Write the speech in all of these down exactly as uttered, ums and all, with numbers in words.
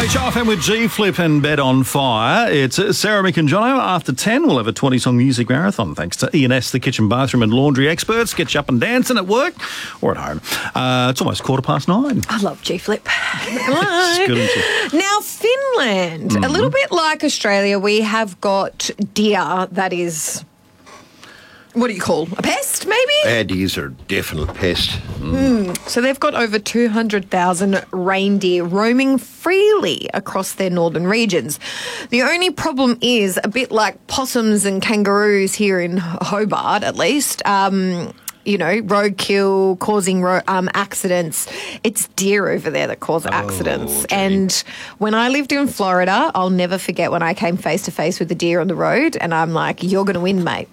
H R F M with G Flip and Bed on Fire. It's Sarah, Mick and Jono. After ten, we'll have a twenty-song music marathon thanks to E and S, the kitchen, bathroom and laundry experts. Get you up and dancing at work or at home. Uh, it's almost quarter past nine. I love G Flip. It's good, isn't it? Now, Finland, Mm-hmm. a little bit like Australia, we have got deer that is, what do you call, a pest maybe? Our deers are a definite pest. Mm. So they've got over two hundred thousand reindeer roaming freely across their northern regions. The only problem is, a bit like possums and kangaroos here in Hobart at least, um, you know, roadkill, causing ro- um, accidents. It's deer over there that cause accidents. gee. And when I lived in Florida, I'll never forget when I came face to face with a deer on the road, and I'm like, you're going to win, mate.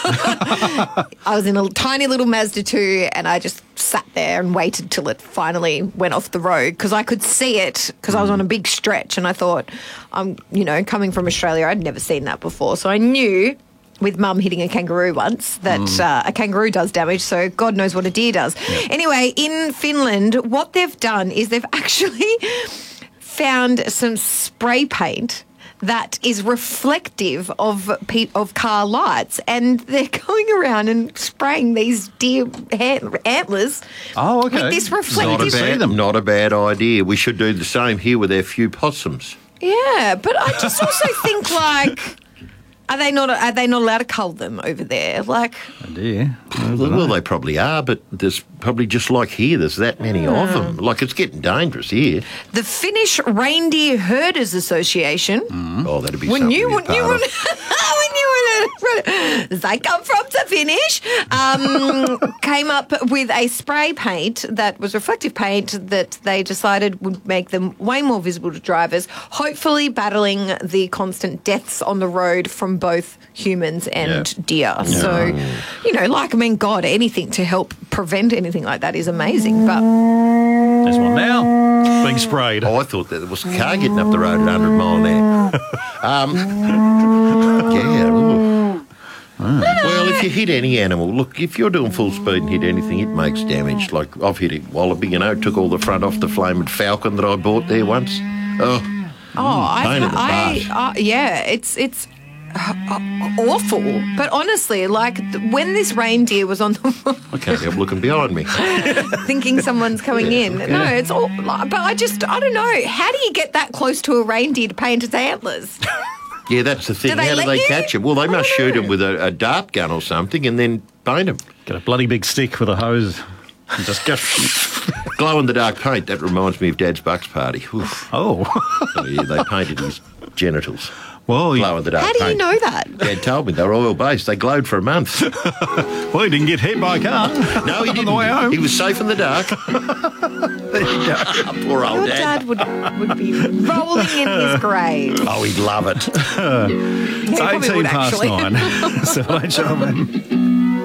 I was in a tiny little Mazda two, and I just sat there and waited till it finally went off the road because I could see it because I was on a big stretch, and I thought, I'm, you know, coming from Australia, I'd never seen that before. So I knew, with Mum hitting a kangaroo once, that mm. uh, a kangaroo does damage, so God knows what a deer does. Yep. Anyway, in Finland, what they've done is they've actually found some spray paint that is reflective of pe- of car lights, and they're going around and spraying these deer ant- antlers Oh, okay. with this Not a, reflective... bad, not a bad idea. We should do the same here with our few possums. Yeah, but I just also think, like... Are they not? Are they not allowed to cull them over there? Like, Oh dear. Well, they probably are, but there's probably just like here, there's that many of them. Like, it's getting dangerous here. the Finnish Reindeer Herders Association. Oh, that'd be Wouldn't something you? to be Wouldn't you? part of. Wouldn't you? They come from the Finnish. Um, came up with a spray paint that was reflective paint that they decided would make them way more visible to drivers, hopefully battling the constant deaths on the road from both humans and Yeah. deer. So, you know, like, I mean, God, anything to help prevent anything like that is amazing. But There's one now being sprayed. Oh, I thought that there was a car getting up the road at one hundred mile an hour. Um, yeah, ooh. Well, if you hit any animal, look, if you're doing full speed and hit anything, it makes damage. Like, I've hit a wallaby, you know, took all the front off the flaming falcon that I bought there once. Oh, Oh, pain in the I, butt. I, uh, yeah, it's it's uh, awful. But honestly, like, th- when this reindeer was on the I can't help looking behind me. thinking someone's coming in, no, it's all. But I just, I don't know. How do you get that close to a reindeer to paint its antlers? Yeah, that's the thing. Do they How do let they you? catch him? Well, they must shoot him with a, a dart gun or something and then paint him. Get a bloody big stick with a hose and just go. Glow-in-the-dark paint. That reminds me of Dad's Bucks party. Oof. Oh. Oh, yeah, they painted his genitals. Well, you, Glow-in-the-dark How do you paint. know that? Dad told me they were oil-based. They glowed for a month. well, he didn't get hit by a car. No, he On didn't. the way home. He was safe in the dark. There you go. Poor old Your Dad. dad would would be rolling in his grave. Oh, he'd love it. It's He probably eighteen would, past actually. nine. So H R M.